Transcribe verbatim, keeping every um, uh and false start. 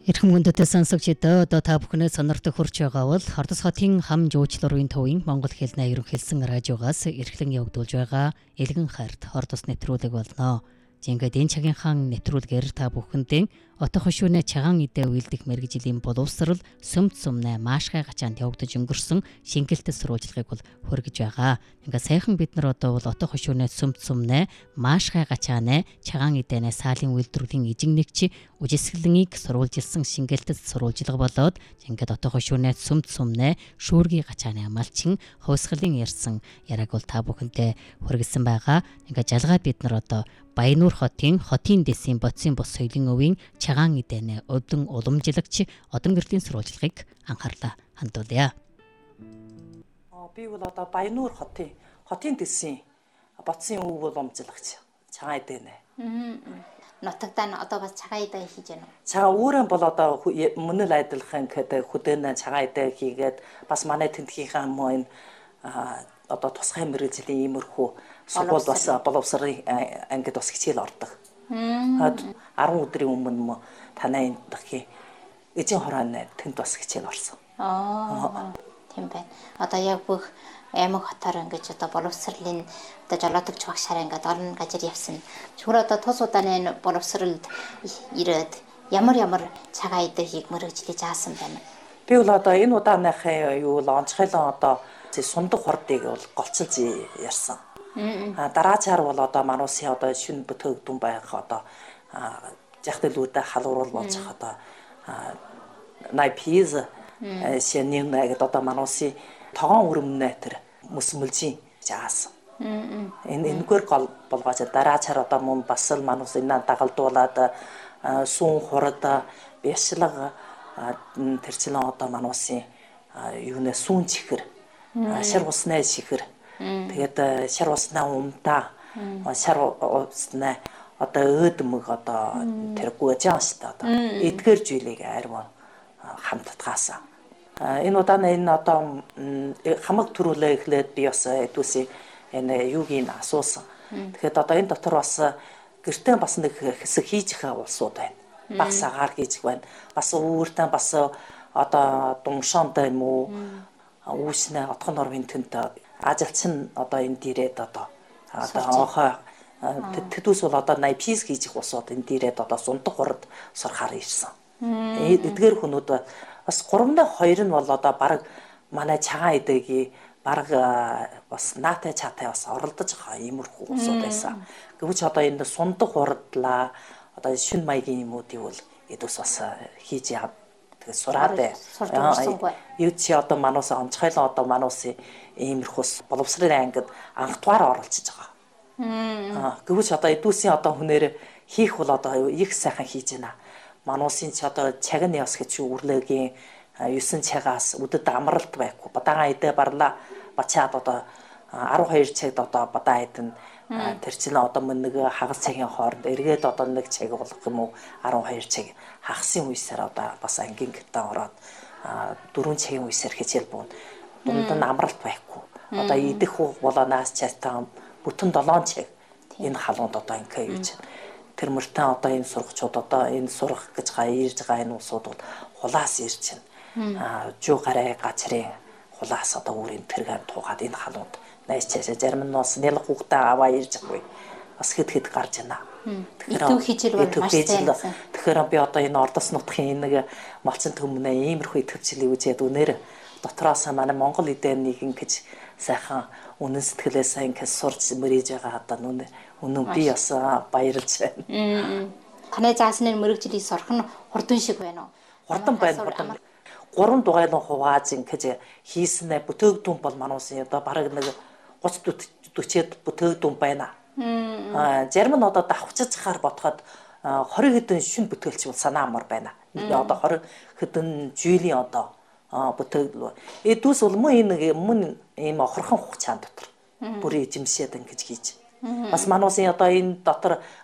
Эрхэм хүндэт сонсогчдоо одоо та бүхнээ сонирхож хүрч байгаа бол Хордос хотын хам жуучлалын төвийн Монгол хэлний ерөнхийлсэн радиогоос эрхлэн явагдуулж байгаа Элгэн хайрт Хордос нэвтрүүлэг болно. Ингээд энэ цагийнхаа нэвтрүүлгээр та бүхэндээ отох хошууны чагаан идэ уйлдэх мэргэжлийн боловсрал сүмд сүмнэ маашгай гачаанд явагдаж өнгөрсөн шингэлтэс сурвалжлагыг бол хүргэж байгаа. Ингээд сайхан бид нар одоо бол отох хошууны сүмд сүмнэ маашгай гачаанэ чагаан идэнэ саалын үйлдвэрлэлийн эжин нэгч үжисгэлнийг сурвалжилсан шингэлтэс сурвалжлага болоод ингээд отох хошууны сүмд сүмнэ шүүргийн гачааны амлчин хувьсгалын ярьсан яраг бол та бүхэнтэй хүргэсэн байгаа. Ингээд жалгаад бид нар одоо Баянуур хотын хотын дэсийн бодисын бос соёлын өвийн чагаан идэнэ өдөн уламжлагч одон гэрлийн сурвалжлагыг анхаарлаа хандуулъя. Би бол одоо Баянуур хотын хотын дэсийн бодисын өв уламжлагч чагаан идэнэ. Нутагтаа нь одоо бас чагаан идэ хийж байна уу? Чагаа өөрөө бол одоо мөнөл айдлахын гэдэг хөдөөнө чагаан идэ хийгээд бас манай тентгийнхаа мөн одоо тусгай мэргэжлийн иймэрхүү сургууль бас боловсрын ангид бас хичээл ордог. арван өдрийн өмнө танай эндхийн эзэн хороон тэнд бас хичээл орсон. Аа тийм байна. Одоо яг бүх аймаг хотоор ингэж одоо боловсролын одоо жолоодогч багшаар ингээд орон газар явсан. Чүр одоо тус удааны боловсролд ирээд ямар ямар чагаан идэ хийх мэргэжлийг заасан байна. Би бол одоо энэ удааныхаа юу л онцгойлон одоо сундаг хордыг бол голцолж ярьсан. А дараачаар бол одоо мануусын одоо шинэ бүтээгдэхүүн байх одоо жахтэлүүдэ халууруул болж одоо найпиз шинийн нэг одоо мануусын тогоон өрөмнө тэр мөсмөлжийн жаасан. Энэ энэгээр гол болгооч дараачаар одоо мөн бас л манус энэ дагалдуулаад сүүн хурд бяшлага тэрчлэн одоо мануусын юунэ сүүн чихэр шар уснаа чихэр тэгээд шар уснаа умтаа шар уснаа одоо өөдмөг одоо тэр гуйжаан шүү дээ одоо эдгээр зүйлийг арим хамтдгаасан. Энэ удааны энэ одоо хамаг төрүүлээ эхлээд би бас эдүүсийн энэ юугийн асуусан. Тэгэхэд одоо энэ дотор бас гэртээ бас нэг хэсэг хийж их улсууд байна. Багс агаар хийж байна. Бас өөртөө бас одоо думшоонтой юм уу үүснэ отхон норвын төнд ажилчин одоо энэ дээрээд одоо одоо охоо тэдүүс бол одоо найпиз хийж их усууд энэ дээрээд одоо сундаг хурд сурахаар ирсэн. Эдгээр хүмүүд бас гурван хоёр нь бол одоо баг манай чагаан идэгийн баг бас наатай чатай бас оролдож байгаа иймэрхүү усууд байсан. Гэвч одоо энэ сундаг хурдлаа одоо шин маягийн юмуудыг бол эдүүс бас хийж яа тэгээд сураад юу чи одоо мануусаа онцгойлон одоо мануусын иймэрхүүс боловсрын ангид анх дугаар оролцож байгаа. Аа гэвч одоо эдүүсийн одоо хүнээр хийх бол одоо их сайхан хийж байна. Мануусын ч одоо чагны яс гэж үрлэгийн юусэн чагаас үдэд амралт байхгүй. Бадагаан идэ барлаа бачаад одоо арван хоёр цагт одоо бадаа идэн тэр чинь одоо мөн нэг хагас цагийн хооронд эргээд одоо нэг цаг болох юм уу арван хоёр цаг хагасын үеисээр одоо бас ангийн гитан ороод дөрвөн цагийн үеисээр хичээл буун дунд нь амралт байхгүй. Одоо идэх болоо наас чатаа бүтэн долоон цаг энэ халуунд одоо ингээ юу чинь тэр мөртөө одоо энэ сургачууд одоо энэ сурах гэж га ирж байгаа энэ усууд бол хулаас ирж байна. Жуу гараа гацрын хулаас одоо өөрийн тэргээр туугаад энэ халуунд найс чашаа зарим нь бас нэл хүүхдээ аваа ирж байгаа. Бас хэд хэд гарч байна. Тэгэхээр хичээл бол маш сайн. Тэгэхээр би одоо энэ Ордос нутгийн нэг малчин төмнөө иймэрхүү итгэвчлийг үзээд үнээр дотроос манай Монгол эдэнийг ингэж сайхан үнэн сэтгэлээсээ ингэж сурч мөрийж байгаа одоо нүн үнэн би бас баярлж байна. Танай заасны мөрөгжлийг сорох нь хурдан шиг байна уу? Хурдан байна хурдан. Гурван дугайлан хувааж ингэж хийснэ бүтээгдэхүүн бол мануусын одоо бараг нэг гуц дүүчээд бүтээгдэхүүн байна. Аа зарим нь одоо давхцажхаар ботход хориг хэдэн шин бүтээлч бол санаа амар байна. Одоо хориг хэдэн жилийн одоо бүтээгдэхүүн. Эдүүс бол мөн энэ мөн ийм охорхон хугацаанд дотор бүр эзэмшээд ингэж хийж. Бас мануусын одоо энэ дотор